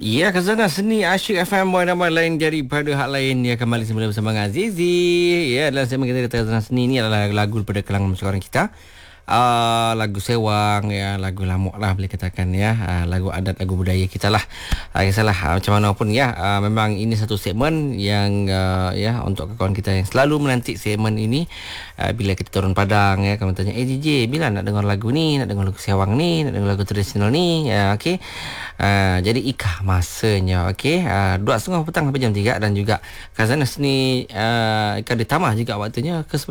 Ya, Khazanah Seni Asyik FM Nama lain daripada hak lain. Ya, kembali semula bersama dengan Azizi. Ya, dalam segmen kita kata Khazanah Seni ni adalah lagu daripada kalangan seorang kita. Lagu sewang, ya, lagu lamuk lah boleh katakan, ya, lagu adat, lagu budaya kita lah. Kisahlah macam mana pun, ya, memang ini satu segmen yang ya, untuk kawan kita yang selalu menanti segmen ini. Bila kita turun padang, ya, kamu tanya, DJ, bila nak dengar lagu ni, nak dengar lagu sewang ni, nak dengar lagu tradisional ni, ya, okey. Jadi ikah masanya, okey. 2.30 petang sampai jam 3, dan juga Khazanah Seni Ikah Ditamah juga waktunya ke